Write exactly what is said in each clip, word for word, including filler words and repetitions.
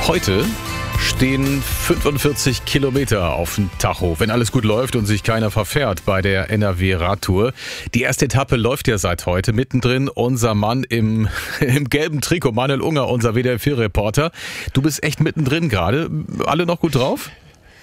Heute stehen fünfundvierzig Kilometer auf dem Tacho, wenn alles gut läuft und sich keiner verfährt bei der N R W-Radtour. Die erste Etappe läuft ja seit heute. Mittendrin unser Mann im, im gelben Trikot, Manuel Unger, unser W D R vier-Reporter. Du bist echt mittendrin gerade. Alle noch gut drauf?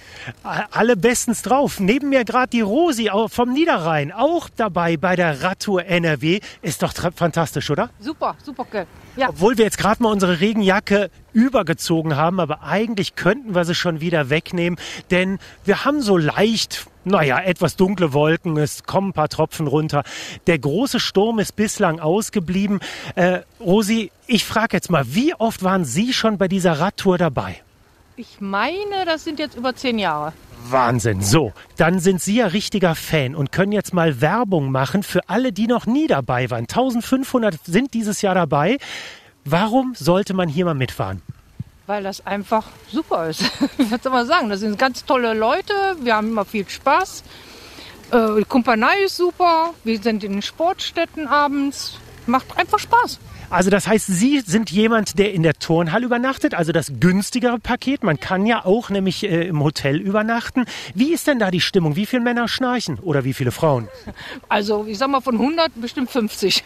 Alle bestens drauf. Neben mir gerade die Rosi vom Niederrhein, auch dabei bei der Radtour N R W. Ist doch tra- fantastisch, oder? Super, super geil. Ja. Obwohl wir jetzt gerade mal unsere Regenjacke übergezogen haben, aber eigentlich könnten wir sie schon wieder wegnehmen, denn wir haben so leicht, naja, etwas dunkle Wolken, es kommen ein paar Tropfen runter. Der große Sturm ist bislang ausgeblieben. Äh, Rosi, ich frage jetzt mal, wie oft waren Sie schon bei dieser Radtour dabei? Ich meine, das sind jetzt über zehn Jahre. Wahnsinn. So, dann sind Sie ja richtiger Fan und können jetzt mal Werbung machen für alle, die noch nie dabei waren. eintausendfünfhundert sind dieses Jahr dabei. Warum sollte man hier mal mitfahren? Weil das einfach super ist. Ich würde mal sagen, das sind ganz tolle Leute. Wir haben immer viel Spaß. Äh, die Kumpanei ist super. Wir sind in den Sportstätten abends. Macht einfach Spaß. Also das heißt, Sie sind jemand, der in der Turnhalle übernachtet, also das günstigere Paket. Man kann ja auch nämlich äh, im Hotel übernachten. Wie ist denn da die Stimmung? Wie viele Männer schnarchen oder wie viele Frauen? Also ich sag mal von hundert bestimmt fünfzig.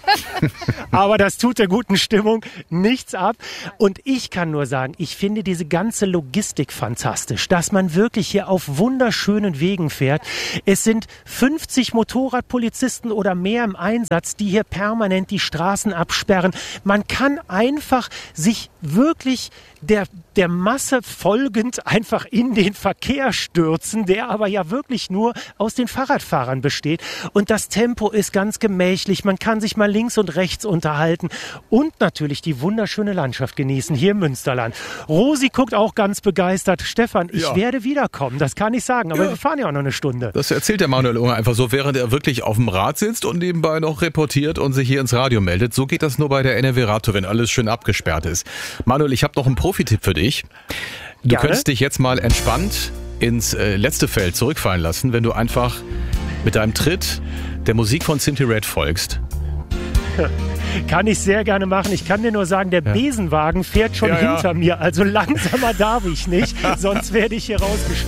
Aber das tut der guten Stimmung nichts ab. Und ich kann nur sagen, ich finde diese ganze Logistik fantastisch, dass man wirklich hier auf wunderschönen Wegen fährt. Es sind fünfzig Motorradpolizisten oder mehr im Einsatz, die hier permanent die Straßen absperren. Man kann einfach sich wirklich der, der Masse folgend einfach in den Verkehr stürzen, der aber ja wirklich nur aus den Fahrradfahrern besteht. Und das Tempo ist ganz gemächlich. Man kann sich mal links und rechts unterhalten und natürlich die wunderschöne Landschaft genießen hier im Münsterland. Rosi guckt auch ganz begeistert. Stefan, ich Ja. werde wiederkommen, das kann ich sagen. Aber Ja. wir fahren ja auch noch eine Stunde. Das erzählt der Manuel Unger einfach so, während er wirklich auf dem Rad sitzt und nebenbei noch reportiert und sich hier ins Radio meldet. So geht das nur bei der N R W-Radtour, wenn alles schön abgesperrt ist. Manuel, ich habe noch einen Profi-Tipp für dich. Du Gerne. könntest dich jetzt mal entspannt ins äh, letzte Feld zurückfallen lassen, wenn du einfach mit deinem Tritt der Musik von Simply Red folgst. Kann ich sehr gerne machen. Ich kann dir nur sagen, der Besenwagen fährt schon Ja, ja. hinter mir. Also langsamer darf ich nicht, sonst werde ich hier rausgeschmissen.